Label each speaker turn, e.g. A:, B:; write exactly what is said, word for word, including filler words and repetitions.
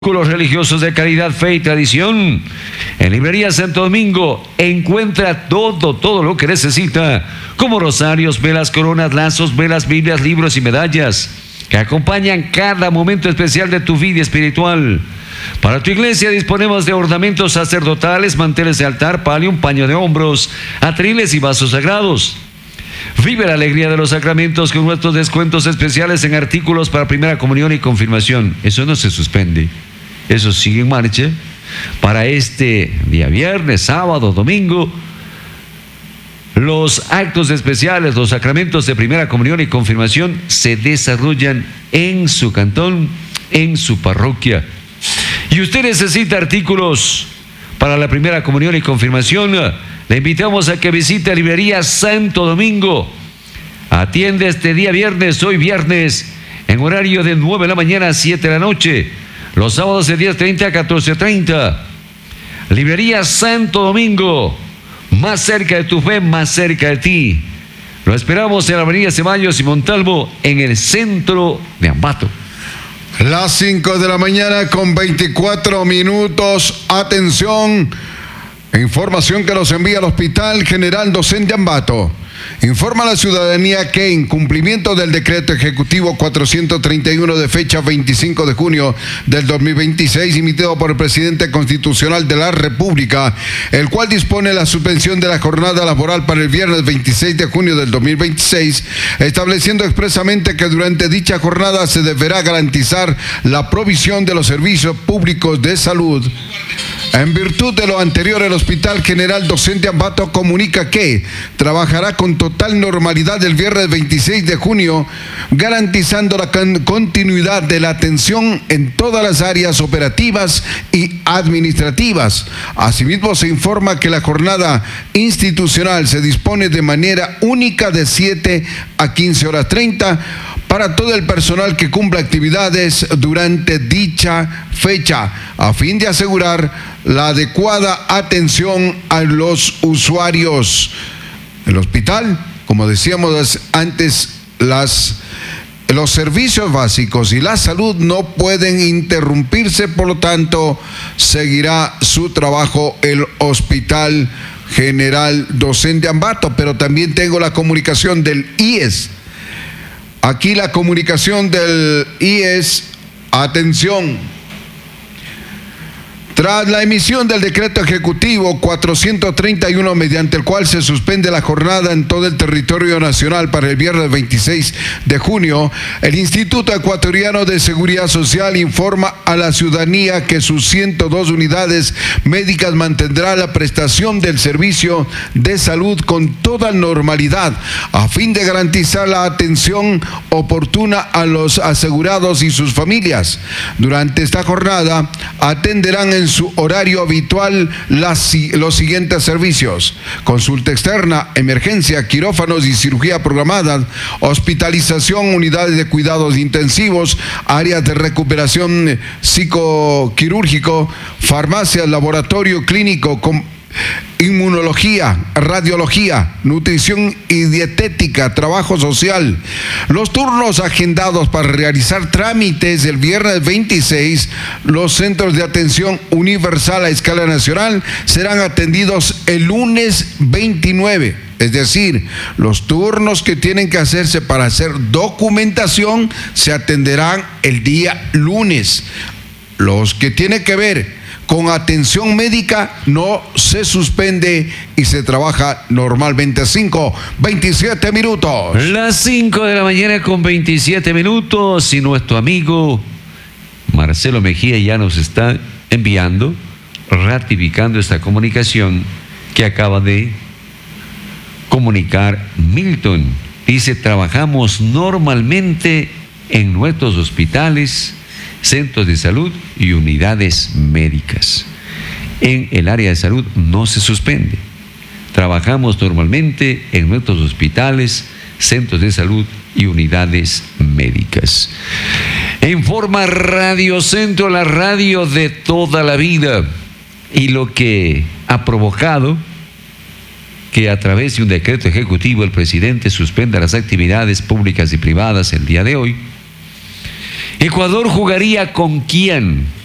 A: Artículos religiosos de calidad, fe y tradición. En Librería Santo Domingo encuentra todo, todo lo que necesita, como rosarios, velas, coronas, lazos, velas, Biblias, libros y medallas, que acompañan cada momento especial de tu vida espiritual. Para tu iglesia disponemos de ornamentos sacerdotales, manteles de altar, palio, un paño de hombros, atriles y vasos sagrados. Vive la alegría de los sacramentos con nuestros descuentos especiales en artículos para primera comunión y confirmación. Eso no se suspende. Eso sigue en marcha para este día viernes, sábado, domingo. Los actos especiales, los sacramentos de primera comunión y confirmación se desarrollan en su cantón, en su parroquia. Y usted necesita artículos para la primera comunión y confirmación. Le invitamos a que visite Librería Santo Domingo. Atiende este día viernes, hoy viernes, en horario de nueve de la mañana a siete de la noche. Los sábados de diez treinta a catorce treinta. Librería Santo Domingo, más cerca de tu fe, más cerca de ti. Lo esperamos en la avenida Ceballos y Montalvo, en el centro de Ambato.
B: Las cinco de la mañana con veinticuatro minutos. Atención, información que nos envía el Hospital General Docente Ambato. Informa a la ciudadanía que en cumplimiento del decreto ejecutivo cuatrocientos treinta y uno de fecha veinticinco de junio del dos mil veintiséis, emitido por el presidente constitucional de la República, el cual dispone la suspensión de la jornada laboral para el viernes veintiséis de junio del dos mil veintiséis, estableciendo expresamente que durante dicha jornada se deberá garantizar la provisión de los servicios públicos de salud. En virtud de lo anterior, el Hospital General Docente Ambato comunica que trabajará con total normalidad el viernes veintiséis de junio, garantizando la continuidad de la atención en todas las áreas operativas y administrativas. Asimismo, se informa que la jornada institucional se dispone de manera única de siete a quince horas treinta para todo el personal que cumpla actividades durante dicha fecha, a fin de asegurar la adecuada atención a los usuarios. El hospital, como decíamos antes, las, los servicios básicos y la salud no pueden interrumpirse, por lo tanto, seguirá su trabajo el Hospital General Docente Ambato, pero también tengo la comunicación del I E S. Aquí la comunicación del I E S, atención. Tras la emisión del decreto ejecutivo cuatrocientos treinta y uno, mediante el cual se suspende la jornada en todo el territorio nacional para el viernes veintiséis de junio, el Instituto Ecuatoriano de Seguridad Social informa a la ciudadanía que sus ciento dos unidades médicas mantendrá la prestación del servicio de salud con toda normalidad, a fin de garantizar la atención oportuna a los asegurados y sus familias. Durante esta jornada atenderán en su horario habitual las, los siguientes servicios: consulta externa, emergencia, quirófanos y cirugía programada, hospitalización, unidades de cuidados intensivos, áreas de recuperación psicoquirúrgico, farmacia, laboratorio clínico, com inmunología, radiología, nutrición y dietética, trabajo social. Los turnos agendados para realizar trámites el viernes veintiséis, los centros de atención universal a escala nacional serán atendidos el lunes veintinueve. Es decir, los turnos que tienen que hacerse para hacer documentación se atenderán el día lunes. Los que tienen que ver con atención médica no se suspende y se trabaja normalmente. Cinco, veintisiete minutos.
A: Las cinco de la mañana con veintisiete minutos, y nuestro amigo Marcelo Mejía ya nos está enviando, ratificando esta comunicación que acaba de comunicar Milton. Dice: trabajamos normalmente en nuestros hospitales, centros de salud y unidades médicas. En el área de salud no se suspende. Trabajamos normalmente en nuestros hospitales, centros de salud y unidades médicas. En forma Radio Centro, la radio de toda la vida, y lo que ha provocado que a través de un decreto ejecutivo el presidente suspenda las actividades públicas y privadas el día de hoy. ¿Ecuador jugaría con quién?